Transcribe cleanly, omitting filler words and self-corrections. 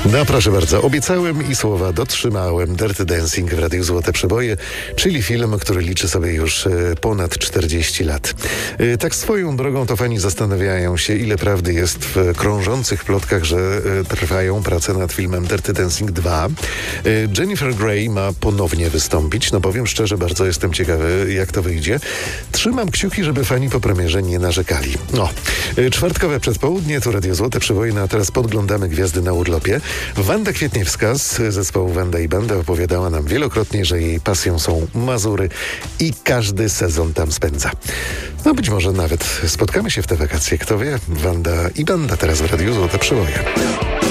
No proszę bardzo, obiecałem i słowa dotrzymałem. Dirty Dancing w Radiu Złote Przeboje, czyli film, który liczy sobie już ponad 40 lat. Tak swoją drogą to fani zastanawiają się, ile prawdy jest w krążących plotkach, że trwają prace nad filmem Dirty Dancing 2. Jennifer Grey ma ponownie wystąpić. No powiem szczerze, bardzo jestem ciekawy, jak to wyjdzie. Trzymam kciuki, żeby fani po premierze nie narzekali. No, czwartkowe przedpołudnie, to Radio Złote Przeboje, no a teraz podglądamy gwiazdy na urlopie. Wanda Kwietniewska z zespołu Wanda i Banda opowiadała nam wielokrotnie, że jej pasją są Mazury i każdy sezon tam spędza. No być może nawet spotkamy się w te wakacje, kto wie. Wanda i Banda teraz w Radiu Złote Przeboje.